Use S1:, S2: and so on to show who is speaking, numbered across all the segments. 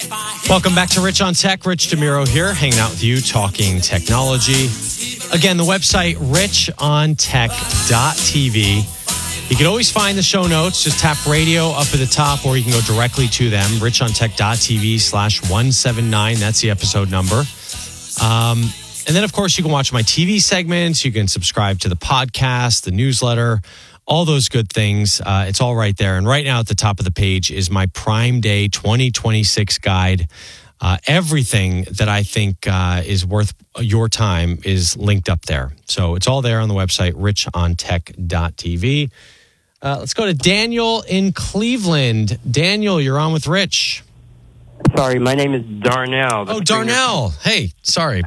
S1: Welcome back to Rich on Tech. Rich DeMiro here, hanging out with you, talking technology. Again, the website, richontech.tv. You can always find the show notes. Just tap radio up at the top, or you can go directly to them, richontech.tv/179. That's the episode number. And then, of course, you can watch my TV segments. You can subscribe to the podcast, the newsletter, all those good things. It's all right there. And right now at the top of the page is my Prime Day 2026 guide. Everything that I think is worth your time is linked up there. So it's all there on the website, richontech.tv. Let's go to Daniel in Cleveland. Daniel, you're on with Rich.
S2: Sorry, my name is Darnell.
S1: Oh, Darnell. Hey, sorry.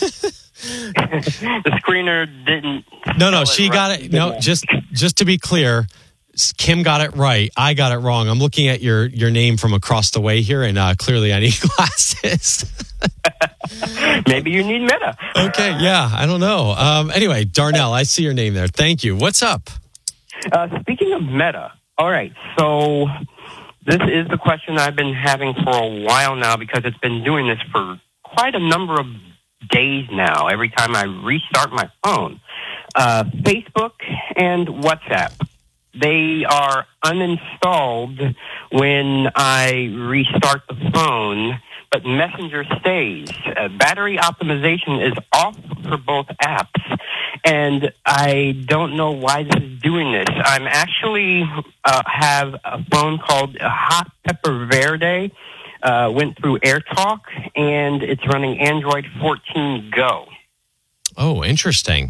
S2: The screener didn't.
S1: No, she got it. No, just to be clear, Kim got it right. I got it wrong. I'm looking at your name from across the way here, and clearly I need glasses.
S2: Maybe you need Meta.
S1: Okay, yeah, I don't know. Anyway, Darnell, I see your name there. Thank you. What's up?
S2: Speaking of Meta, all right, so this is the question I've been having for a while now because it's been doing this for quite a number of days now, every time I restart my phone. Facebook and WhatsApp, they are uninstalled when I restart the phone, but Messenger stays. Battery optimization is off for both apps, and I don't know why this is doing this. I'm actually have a phone called Hot Pepper Verde. Went through AirTalk, and it's running Android 14 Go.
S1: Oh, interesting.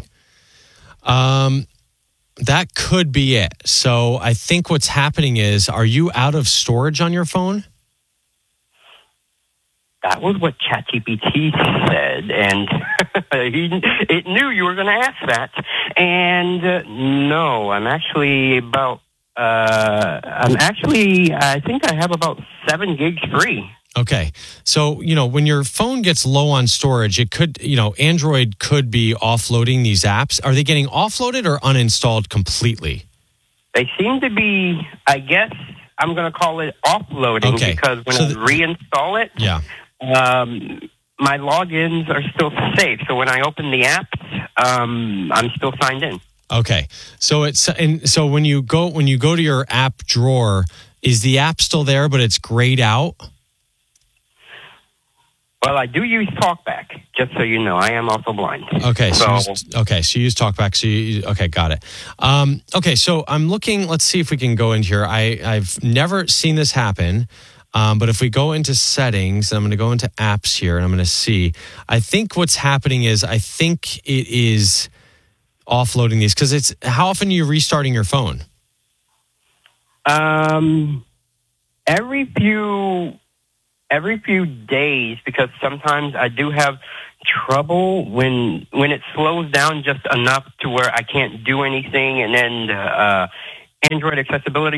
S1: That could be it. So I think what's happening is, are you out of storage on your phone?
S2: That was what ChatGPT said, and it knew you were going to ask that. And no, I think I have about 7 gigs free.
S1: Okay. So, when your phone gets low on storage, it could, Android could be offloading these apps. Are they getting offloaded or uninstalled completely?
S2: They seem to be, I guess, I'm going to call it offloading because when I reinstall it, my logins are still safe. So when I open the apps, I'm still signed in. Okay. So when you go to your app drawer, is the app still there, but it's grayed out? Well, I do use TalkBack, just so you know. I am also blind.
S1: Okay. So you use TalkBack. Okay, got it. Okay, so I'm looking. Let's see if we can go in here. I've never seen this happen. But if we go into settings, I'm going to go into apps here, and I'm going to see. I think what's happening is it is offloading these because how often are you restarting your phone?
S2: Every few days, because sometimes I do have trouble when it slows down just enough to where I can't do anything, and then Android Accessibility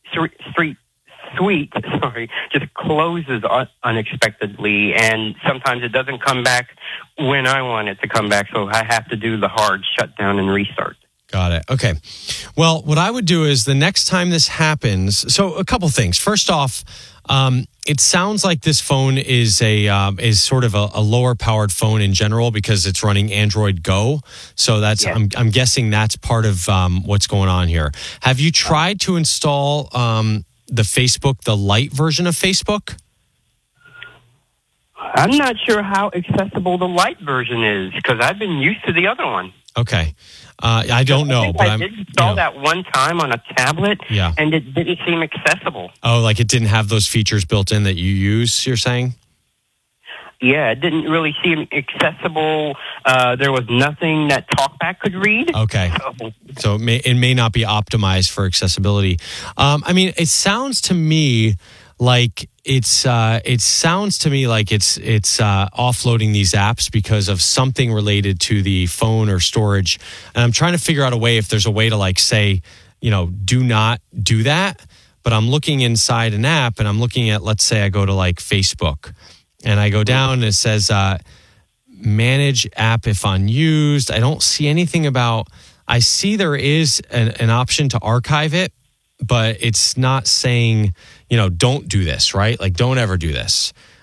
S2: Suite just closes unexpectedly, and sometimes it doesn't come back when I want it to come back, so I have to do the hard shutdown and restart.
S1: Got it. Okay. Well, what I would do is the next time this happens, so a couple things. First off, it sounds like this phone is sort of a lower powered phone in general because it's running Android Go. So that's I'm guessing that's part of what's going on here. Have you tried to install the light version of Facebook?
S2: I'm not sure how accessible the light version is because I've been used to the other one.
S1: Okay. I don't know.
S2: I did install that one time on a tablet, and it didn't seem accessible.
S1: Oh, like it didn't have those features built in that you use, you're saying?
S2: Yeah, it didn't really seem accessible. There was nothing that TalkBack could read.
S1: Okay. So it may not be optimized for accessibility. I mean, it sounds to me like it's offloading these apps because of something related to the phone or storage. And I'm trying to figure out a way, if there's a way to say, do not do that. But I'm looking inside an app and I'm looking at, let's say I go to Facebook and I go down and it says, manage app if unused. I don't see anything I see there is an option to archive it, but it's not saying, don't do this, right? Like, don't ever do this.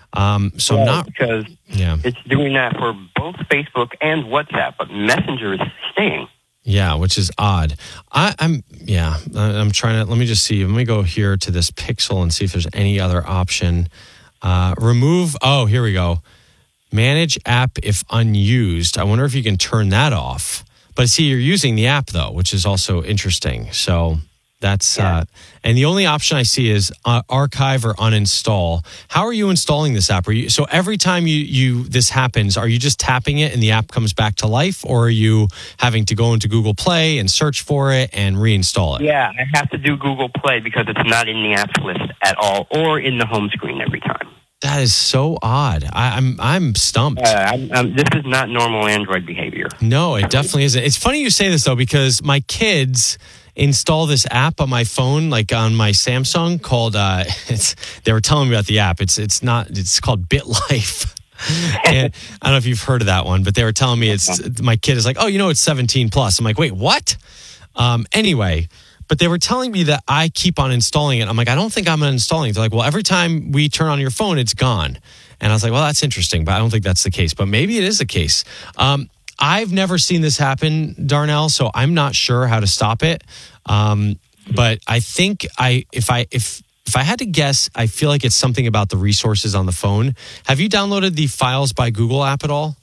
S1: So I'm not
S2: because it's doing that for both Facebook and WhatsApp, but Messenger is staying.
S1: Yeah, which is odd. I'm trying to, let me just see. Let me go here to this Pixel and see if there's any other option. Remove, here we go. Manage app if unused. I wonder if you can turn that off. But see, you're using the app though, which is also interesting. So that's, and the only option I see is archive or uninstall. How are you installing this app? So every time this happens, are you just tapping it and the app comes back to life, or are you having to go into Google Play and search for it and reinstall it?
S2: Yeah, I have to do Google Play because it's not in the apps list at all, or in the home screen every time.
S1: That is so odd. I'm stumped.
S2: This is not normal Android behavior.
S1: No, it definitely isn't. It's funny you say this though, because my kids install this app on my phone, like on my Samsung, called they were telling me about the app. It's called BitLife. And I don't know if you've heard of that one, but they were telling me my kid is like, oh, it's 17 plus. I'm like, wait, what? Anyway, but they were telling me that I keep on installing it. I'm like, I don't think I'm uninstalling it. They're like, well, every time we turn on your phone, it's gone. And I was like, well, that's interesting, but I don't think that's the case. But maybe it is the case. I've never seen this happen, Darnell, so I'm not sure how to stop it. But I think if I had to guess, I feel like it's something about the resources on the phone. Have you downloaded the Files by Google app at all?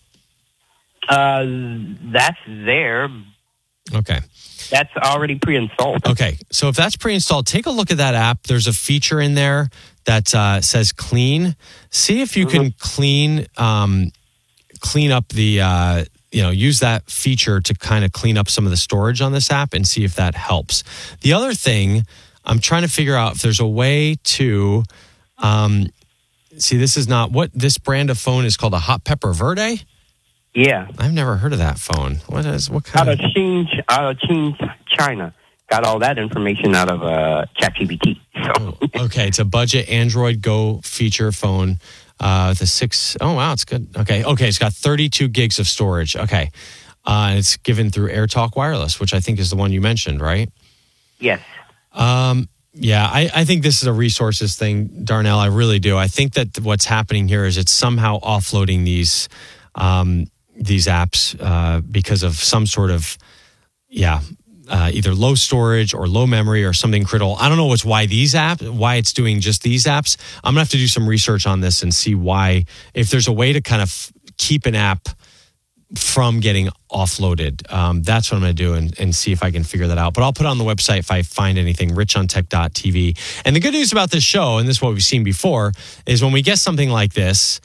S2: That's there.
S1: Okay.
S2: That's already pre-installed.
S1: Okay. So if that's pre-installed, take a look at that app. There's a feature in there that says clean. See if you can clean up the... use that feature to kind of clean up some of the storage on this app and see if that helps. The other thing, I'm trying to figure out if there's a way to, this is not, what this brand of phone is called, a Hot Pepper Verde?
S2: Yeah.
S1: I've never heard of that phone. What kind
S2: out of Xin, China. Got all that information out of ChatGPT. So.
S1: Okay, it's a budget Android Go feature phone. The 6, oh wow, it's good. Okay, it's got 32 gigs of storage. Okay, it's given through AirTalk Wireless, which I think is the one you mentioned, right?
S2: Yes.
S1: I think this is a resources thing, Darnell. I really do. I think that what's happening here is it's somehow offloading these apps because of some sort of, either low storage or low memory or something critical. I don't know why it's doing just these apps. I'm gonna have to do some research on this and see why, if there's a way to kind of keep an app from getting offloaded. That's what I'm gonna do and see if I can figure that out. But I'll put it on the website if I find anything, richontech.tv. And the good news about this show, and this is what we've seen before, is when we get something like this,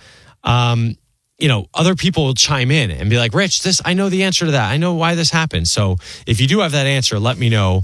S1: other people will chime in and be like, Rich, I know the answer to that. I know why this happened. So if you do have that answer, let me know.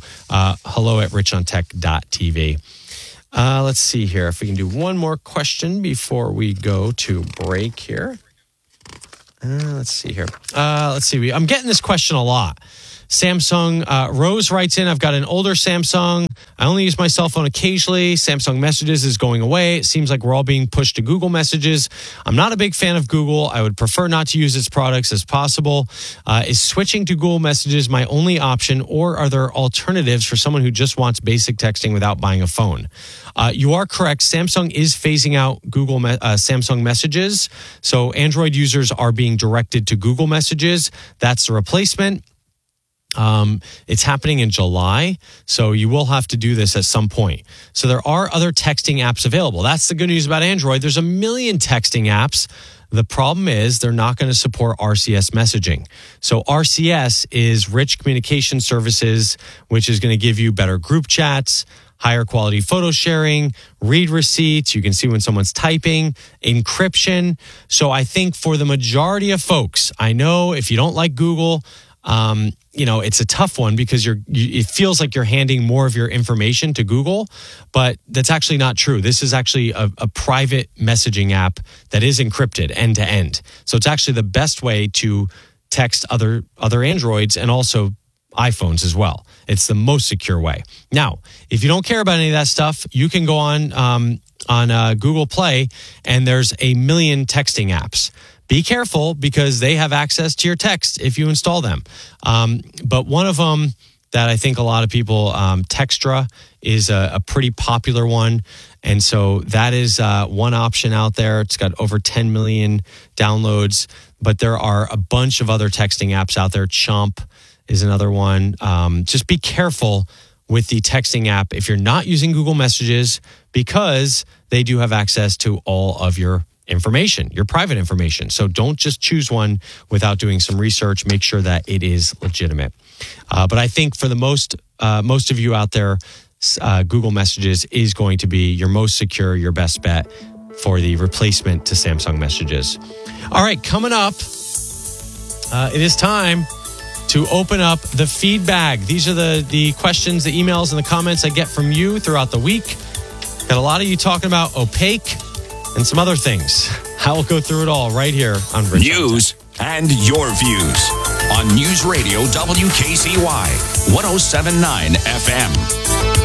S1: hello@richontech.tv. Let's see here if we can do one more question before we go to break here. Let's see here. I'm getting this question a lot. Samsung, Rose writes in, I've got an older Samsung. I only use my cell phone occasionally. Samsung Messages is going away. It seems like we're all being pushed to Google Messages. I'm not a big fan of Google. I would prefer not to use its products as possible. Is switching to Google Messages my only option, or are there alternatives for someone who just wants basic texting without buying a phone? You are correct. Samsung is phasing out Samsung Messages. So Android users are being directed to Google Messages. That's the replacement. It's happening in July, so you will have to do this at some point. So there are other texting apps available. That's the good news about Android. There's a million texting apps. The problem is they're not going to support RCS messaging. So RCS is Rich Communication Services, which is going to give you better group chats, higher quality photo sharing, read receipts. You can see when someone's typing, encryption. So I think for the majority of folks, I know if you don't like Google, it's a tough one because it feels like you're handing more of your information to Google, but that's actually not true. This is actually a private messaging app that is encrypted end to end. So it's actually the best way to text other Androids and also iPhones as well. It's the most secure way. Now, if you don't care about any of that stuff, you can go on Google Play, and there's a million texting apps. Be careful because they have access to your text if you install them. But one of them that I think a lot of people, Textra is a pretty popular one. And so that is one option out there. It's got over 10 million downloads, but there are a bunch of other texting apps out there. Chomp is another one. Just be careful with the texting app if you're not using Google Messages, because they do have access to all of your information, your private information. So don't just choose one without doing some research. Make sure that it is legitimate. But I think for the most of you out there, Google Messages is going to be your most secure, your best bet for the replacement to Samsung Messages. All right, coming up, it is time to open up the feedback. These are the questions, the emails, and the comments I get from you throughout the week. Got a lot of you talking about Opaque and some other things. I will go through it all right here on Rich
S3: News and your views on News Radio WKCY 107.9 FM.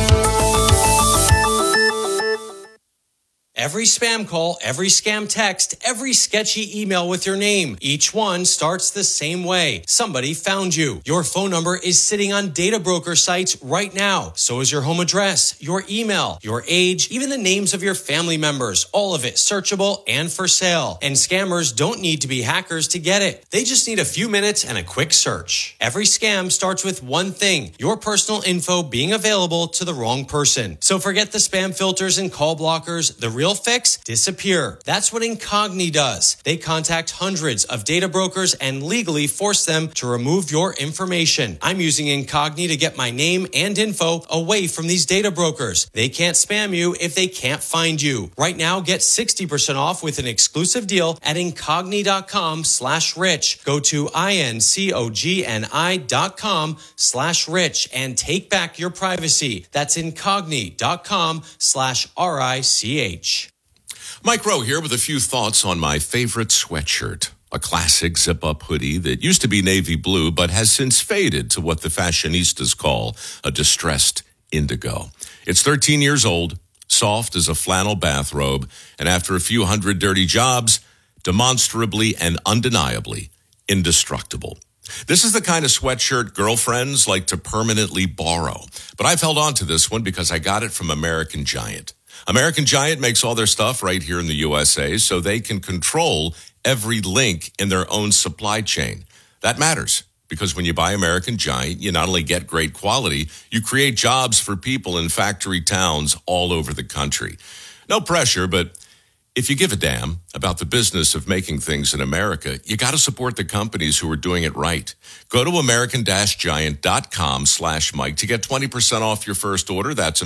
S1: Every spam call, every scam text, every sketchy email with your name. Each one starts the same way. Somebody found you. Your phone number is sitting on data broker sites right now. So is your home address, your email, your age, even the names of your family members. All of it searchable and for sale. And scammers don't need to be hackers to get it. They just need a few minutes and a quick search. Every scam starts with one thing: your personal info being available to the wrong person. So forget the spam filters and call blockers. The real fix: disappear. That's what Incogni does. They contact hundreds of data brokers and legally force them to remove your information. I'm using Incogni to get my name and info away from these data brokers. They can't spam you if they can't find you. Right now, get 60% off with an exclusive deal at Incogni.com/rich. Go to INCOGNI.com/rich and take back your privacy. That's Incogni.com/RICH.
S4: Mike Rowe here with a few thoughts on my favorite sweatshirt. A classic zip-up hoodie that used to be navy blue but has since faded to what the fashionistas call a distressed indigo. It's 13 years old, soft as a flannel bathrobe, and after a few hundred dirty jobs, demonstrably and undeniably indestructible. This is the kind of sweatshirt girlfriends like to permanently borrow. But I've held on to this one because I got it from American Giant. American Giant makes all their stuff right here in the USA so they can control every link in their own supply chain. That matters because when you buy American Giant, you not only get great quality, you create jobs for people in factory towns all over the country. No pressure, but if you give a damn about the business of making things in America, you got to support the companies who are doing it right. Go to American-Giant.com/Mike to get 20% off your first order. That's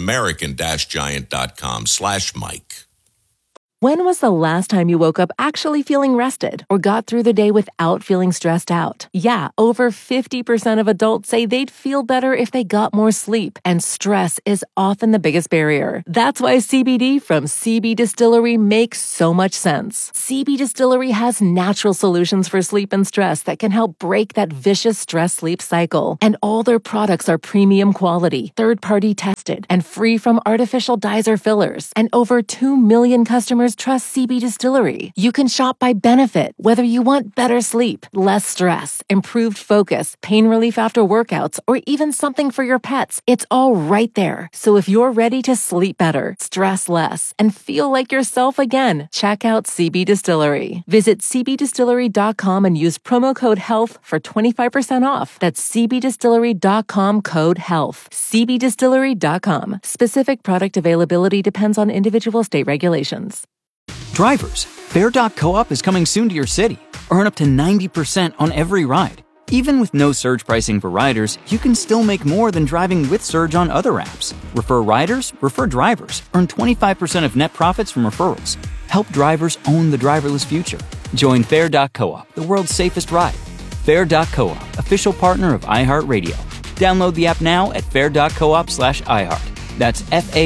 S4: American-Giant.com/Mike.
S5: When was the last time you woke up actually feeling rested or got through the day without feeling stressed out? Yeah, over 50% of adults say they'd feel better if they got more sleep, and stress is often the biggest barrier. That's why CBD from CB Distillery makes so much sense. CB Distillery has natural solutions for sleep and stress that can help break that vicious stress-sleep cycle. And all their products are premium quality, third-party tested, and free from artificial dyes or fillers. And over 2 million customers trust CB Distillery. You can shop by benefit, whether you want better sleep, less stress, improved focus, pain relief after workouts, or even something for your pets. It's all right there. So if you're ready to sleep better, stress less, and feel like yourself again, check out CB Distillery. Visit cbdistillery.com and use promo code HEALTH for 25% off. That's cbdistillery.com code HEALTH. cbdistillery.com. Specific product availability depends on individual state regulations.
S6: Drivers, Fair.coop is coming soon to your city. Earn up to 90% on every ride. Even with no surge pricing for riders, you can still make more than driving with Surge on other apps. Refer riders, refer drivers. Earn 25% of net profits from referrals. Help drivers own the driverless future. Join Fair.coop, the world's safest ride. Fair.coop, official partner of iHeartRadio. Download the app now at fair.coop/iHeart. That's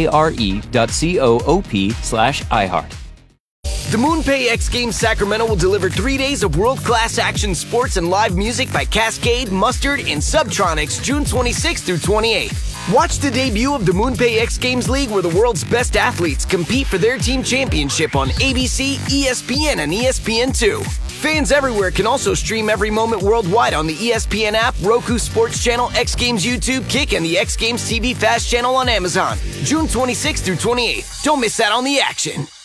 S6: FARE.coop/iHeart.
S7: The MoonPay X Games Sacramento will deliver 3 days of world-class action sports and live music by Cascade, Mustard, and Subtronics June 26th through 28th. Watch the debut of the MoonPay X Games League where the world's best athletes compete for their team championship on ABC, ESPN, and ESPN2. Fans everywhere can also stream every moment worldwide on the ESPN app, Roku Sports Channel, X Games YouTube, Kick, and the X Games TV Fast Channel on Amazon. June 26th through 28th. Don't miss out on the action.